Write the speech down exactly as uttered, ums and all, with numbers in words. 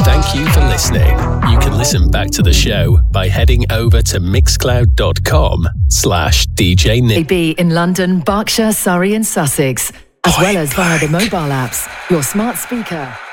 Thank you for listening. You can listen back to the show by heading over to mixcloud.com slash DJ Nick. Be in London, Berkshire, Surrey and Sussex, as well as via the mobile apps, your smart speaker